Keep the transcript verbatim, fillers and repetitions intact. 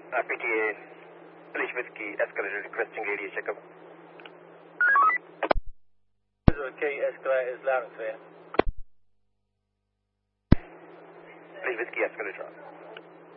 Uh, P T A, Police Whiskey, escalator requesting radius checkup. Okay, escalator is loud and clear. Police Whiskey, escalator.